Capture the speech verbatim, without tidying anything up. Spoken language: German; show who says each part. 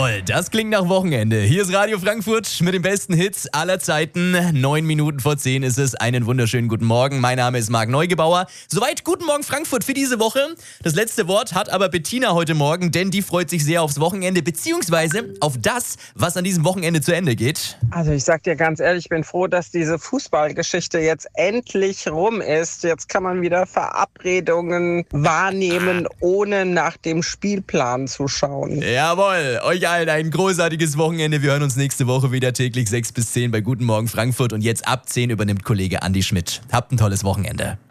Speaker 1: Jawohl, das klingt nach Wochenende. Hier ist Radio Frankfurt mit den besten Hits aller Zeiten. Neun Minuten vor zehn ist es. Einen wunderschönen guten Morgen. Mein Name ist Marc Neugebauer. Soweit guten Morgen Frankfurt für diese Woche. Das letzte Wort hat aber Bettina heute Morgen, denn die freut sich sehr aufs Wochenende, beziehungsweise auf das, was an diesem Wochenende zu Ende geht.
Speaker 2: Also ich sag dir ganz ehrlich, ich bin froh, dass diese Fußballgeschichte jetzt endlich rum ist. Jetzt kann man wieder Verabredungen wahrnehmen, ohne nach dem Spielplan zu schauen.
Speaker 1: Jawohl, euch allen ein großartiges Wochenende. Wir hören uns nächste Woche wieder täglich sechs bis zehn bei Guten Morgen Frankfurt. Und jetzt ab zehn übernimmt Kollege Andi Schmidt. Habt ein tolles Wochenende.